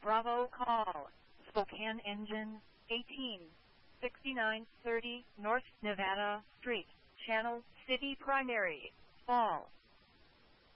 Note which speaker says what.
Speaker 1: Bravo call. Spokane engine 186930 North Nevada Street, Channel City Primary. Fall.